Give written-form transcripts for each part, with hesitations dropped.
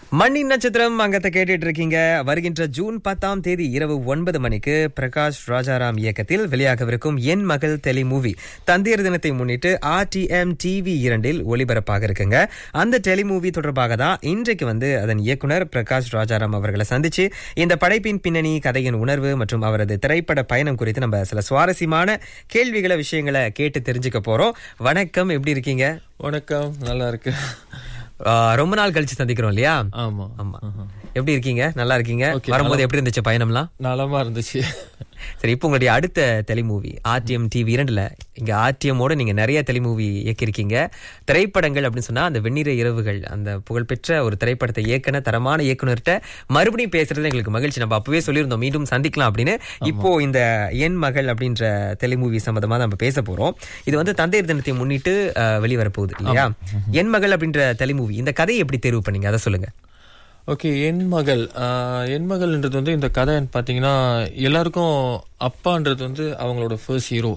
மண்ணின் நட்சத்திரம் அங்கத்தை கேட்டுட்டு இருக்கீங்க. வருகின்ற ஜூன் 10ஆம் தேதி இரவு 9 மணிக்கு பிரகாஷ் ராஜாராம் இயக்கத்தில் வெளியாகவிருக்கும் என் மகள் டெலி மூவி தந்தையர் தினத்தை முன்னிட்டு RTM TV 2 ஒளிபரப்பாக இருக்குங்க. அந்த டெலி மூவி தொடர்பாக தான் இன்றைக்கு அதன் இயக்குனர் பிரகாஷ் ராஜாராம் அவர்களை சந்திச்சு இந்த படைப்பின் பின்னணி, கதையின் உணர்வு மற்றும் அவரது திரைப்பட பயணம் குறித்து நம்ம சில சுவாரஸ்யமான கேள்விகளை, விஷயங்களை கேட்டு தெரிஞ்சுக்க போறோம். வணக்கம், எப்படி இருக்கீங்க? வணக்கம், நல்லா இருக்கு. ரொம்ப நாள் கழிச்சு சந்திக்கிறோம் இல்லையா? ஆமா ஆமா. எப்படி இருக்கீங்க? நல்லா இருக்கீங்க? வரும்போது எப்படி இருந்துச்சு பயணம்லாம்? நலமா இருந்துச்சு. சரி, இப்போ உங்களுடைய அடுத்த டெலிமூவி RTM TV 2ல இங்க RTM ஓட நீங்க நிறைய டெலிமூவி இயக்கிருக்கீங்க. திரைப்படங்கள் அப்படின்னு சொன்னா அந்த வெண்ணிற இரவுகள், அந்த புகழ்பெற்ற ஒரு திரைப்படத்தை இயக்குன தரமான இயக்குனர்கிட்ட மறுபடியும் பேசுறது எங்களுக்கு மகிழ்ச்சி. நம்ம அப்பவே சொல்லியிருந்தோம் மீண்டும் சந்திக்கலாம் அப்படின்னு. இப்போ இந்த என் மகள் அப்படின்ற டெலிமூவி சம்பந்தமா நம்ம பேச போறோம். இது தந்தையர் தினத்தை முன்னிட்டு வெளிவரப்போகுது இல்லையா? என் மகள் அப்படின்ற டெலிமூவி, இந்த கதையை எப்படி தேர்வு பண்ணீங்க, அதை சொல்லுங்க. ஓகே, என் மகள்ன்றது இந்த கதை பாத்தீங்கன்னா எல்லாருக்கும் அப்பான்றது அவங்களோட ஃபர்ஸ்ட் ஹீரோ.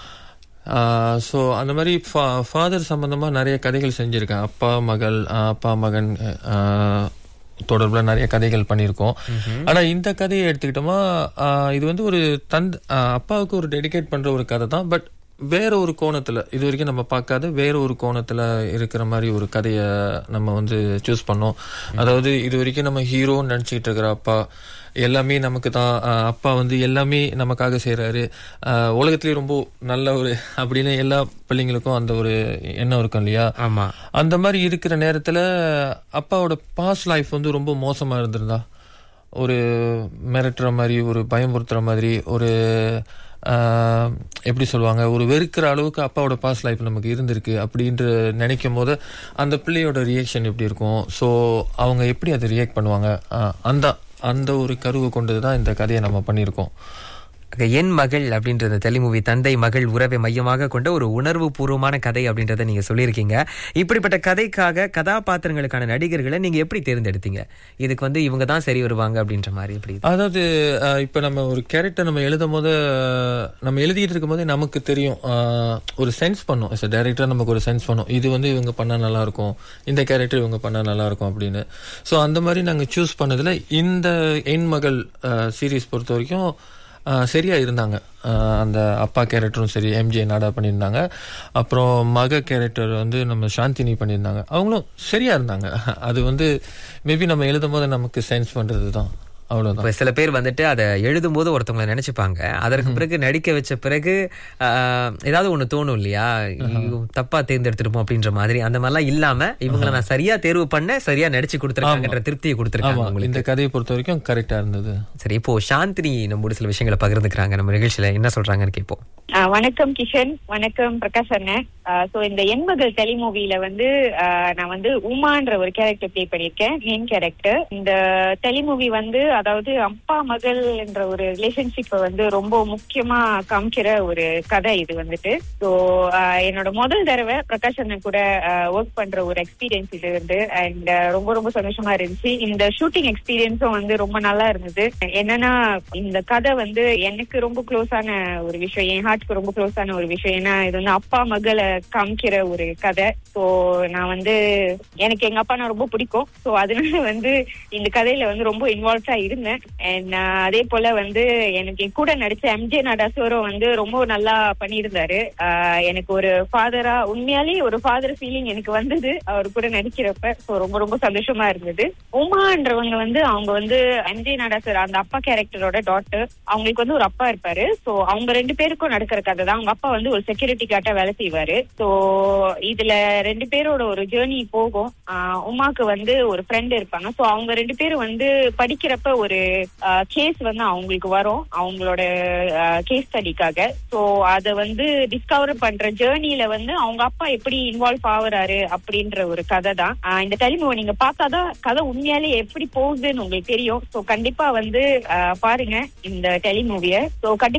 ஸோ அந்த மாதிரி ஃபாதர் சம்பந்தமா நிறைய கதைகள் செஞ்சிருக்கேன். அப்பா மகன் தொடர்புல நிறைய கதைகள் பண்ணியிருக்கோம். ஆனா இந்த கதையை எடுத்துக்கிட்டோமா, இது ஒரு அப்பாவுக்கு ஒரு டெடிகேட் பண்ற ஒரு கதை தான். பட் வேற ஒரு கோணத்துல, இது வரைக்கும் நம்ம பார்க்காத வேற ஒரு கோணத்துல இருக்கிற மாதிரி ஒரு கதையை நம்ம சூஸ் பண்ணோம். அதாவது இது வரைக்கும் நம்ம ஹீரோன்னு நினைச்சிட்டு இருக்கிற அப்பா எல்லாமே நமக்கு தான், அப்பா எல்லாமே நமக்காக செய்யறாரு, உலகத்திலேயே ரொம்ப நல்ல ஒரு அப்படின்னு எல்லா பிள்ளைங்களுக்கும் அந்த ஒரு எண்ணம் இருக்கும் இல்லையா? ஆமா. அந்த மாதிரி இருக்கிற நேரத்துல அப்பாவோட பாஸ்ட் லைஃப் ரொம்ப மோசமா இருந்திருந்தா, ஒரு மிரட்டுற மாதிரி, ஒரு பயமுறுத்துற மாதிரி, ஒரு எப்படி சொல்லுவாங்க, ஒரு வெறுக்கிற அளவுக்கு அப்பாவோட பாஸ்ட் லைஃப் நமக்கு இருந்திருக்கு அப்படின்ற நினைக்கும் போது அந்த பிள்ளையோட ரியாக்ஷன் எப்படி இருக்கும், ஸோ அவங்க எப்படி அதை ரியாக்ட் பண்ணுவாங்க, அந்த ஒரு கருவை கொண்டுதான் இந்த கதையை நம்ம பண்ணியிருக்கோம். என் மகள் அப்படின்ற டெலிமூவி தந்தை மகள் உறவை மையமாக கொண்ட ஒரு உணர்வு பூர்வமான கதை அப்படின்றத நீங்க சொல்லியிருக்கீங்க. இப்படிப்பட்ட கதைக்காக கதாபாத்திரங்களுக்கான நடிகர்களை நீங்க எப்படி தேர்ந்தெடுத்தீங்க? இதுக்கு இவங்க தான் சரி வருவாங்க அப்படின்ற மாதிரி எப்படி? அதாவது இப்ப நம்ம ஒரு கேரக்டர் நம்ம எழுதிட்டு இருக்கும் போதே நமக்கு தெரியும், ஒரு சென்ஸ் பண்ணும். டைரக்டர் நமக்கு ஒரு சென்ஸ் பண்ணும், இது இவங்க பண்ணா நல்லா இருக்கும், இந்த கேரக்டர் இவங்க பண்ணா நல்லா இருக்கும் அப்படின்னு. ஸோ அந்த மாதிரி நாங்க சூஸ் பண்ணதுல இந்த என் மகள் சீரீஸ் பொறுத்த வரைக்கும் சரியா இருந்தாங்க. அந்த அப்பா கேரக்டரும் சரி, MJ நாடா பண்ணியிருந்தாங்க. அப்புறம் மக கேரக்டர் நம்ம சாந்தினி பண்ணியிருந்தாங்க. அவங்களும் சரியா இருந்தாங்க. அது மேபி நம்ம எழுதும் போது நமக்கு சென்ஸ் பண்றதுதான், அவ்வளவுதான். சில பேர் அதை எழுதும் போது ஒருத்தவங்களை நினைச்சுப்பாங்க, அதற்கு பிறகு நடிக்க வச்ச பிறகு ஏதாவது ஒண்ணு தோணும் இல்லையா, தப்பா தேர்ந்தெடுத்துருப்போம் அப்படின்ற மாதிரி. அந்த மாதிரிலாம் இல்லாம இவங்களை நான் சரியா தேர்வு பண்ண, சரியா நடிச்சு கொடுத்துருக்காங்கன்ற திருப்தியை கொடுத்துருக்காங்க. இந்த கதையை பொறுத்த வரைக்கும் கரெக்டா இருந்தது. சரி, இப்போ சாந்தினி நம்மோட சில விஷயங்களை பகிர்ந்துக்கிறாங்க நம்ம நிகழ்ச்சியில. என்ன சொல்றாங்கன்னு கேட்போம். வணக்கம் கிஷன், வணக்கம் பிரகாஷ் அண்ணன். சோ இந்த என் மகள் டெலிமூவில நான் உமான்ற ஒரு கேரக்டர் பிளே பண்ணிருக்கேன், மெயின் கேரக்டர். இந்த டெலிமூவி அதாவது அப்பா மகள் என்ற ஒரு ரிலேஷன்ஷிப்பை ரொம்ப முக்கியமா காமிக்கிற ஒரு கதை இது சோ என்னோட முதல் தடவை பிரகாஷ் அண்ணன் கூட ஒர்க் பண்ற ஒரு எக்ஸ்பீரியன்ஸ் இது அண்ட் ரொம்ப ரொம்ப சந்தோஷமா இருந்துச்சு. இந்த ஷூட்டிங் எக்ஸ்பீரியன்ஸும் ரொம்ப நல்லா இருந்தது. என்னன்னா இந்த கதை எனக்கு ரொம்ப க்ளோஸான ஒரு விஷயம், என் ஹார்ட்க்கு ரொம்ப க்ளோஸான ஒரு விஷயம். ஏன்னா இது அப்பா மகளை காமிக்கிற ஒரு கதை. சோ நான் எனக்கு எங்க அப்பா ரொம்ப பிடிக்கும். சோ அதனால இந்த கதையில ரொம்ப இன்வால்வ்டா இருந்தேன். அண்ட் அதே போல எனக்கு என் கூட நடிச்ச MJ நாடாசுவரம் ரொம்ப நல்லா பண்ணியிருந்தாரு. எனக்கு ஒரு ஃபாதரா, உண்மையாலே ஒரு ஃபாதர் ஃபீலிங் எனக்கு வந்தது அவர் கூட நடிக்கிறப்ப. சோ ரொம்ப ரொம்ப சந்தோஷமா இருந்தது. உமான்றவங்க அவங்க MJ நாடாசுவர் அந்த அப்பா கேரக்டரோட டாட்டர். அவங்களுக்கு ஒரு அப்பா இருப்பாரு. சோ அவங்க ரெண்டு பேருக்கும் நடக்கிற கதை தான். அவங்க அப்பா ஒரு செக்யூரிட்டி கார்டா வேலை செய்வாரு. சோ இதுல ரெண்டு பேரோட ஒரு ஜேர்னி போகும். உமாக்கு ஒரு ஃப்ரெண்ட் இருப்பாங்க. சோ அவங்க ரெண்டு பேரும் படிக்கிறப்ப ஒரு கேஸ் அவங்களுக்கு வரும், அவங்களோட கேஸ் ஸ்டடிக்காக. சோ அத டிஸ்கவர் பண்ற ஜேர்னில அவங்க அப்பா எப்படி இன்வால்வ் ஆகுறாரு அப்படின்ற ஒரு கதை தான். இந்த டெலிமூவி நீங்க பார்த்தாதான் கதை உண்மையாலே எப்படி போகுதுன்னு உங்களுக்கு தெரியும். சோ கண்டிப்பா பாருங்க இந்த டெலிமூவிய. சோ கண்டிப்பா